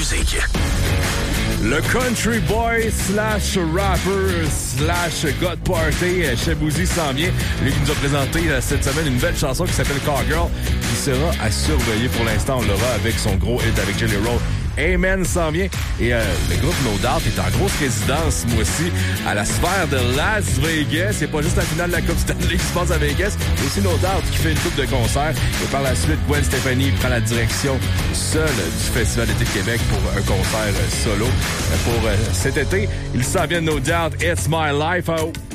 musique. Le country boy slash rapper slash God Party, Shaboozey s'en vient. Lui qui nous a présenté cette semaine une belle chanson qui s'appelle Cowgirl, qui sera à surveiller pour l'instant. On l'aura avec son gros hit avec Jelly Roll. Amen s'en vient. Et le groupe No Doubt est en grosse résidence, moi aussi, à la sphère de Las Vegas. C'est pas juste la finale de la Coupe Stanley qui se passe à Vegas, mais aussi No Doubt qui fait une coupe de concerts. Et par la suite, Gwen Stefani prend la direction seule du Festival d'été de Québec pour un concert solo. Pour cet été, il s'en vient No Doubt, It's My Life. Oh.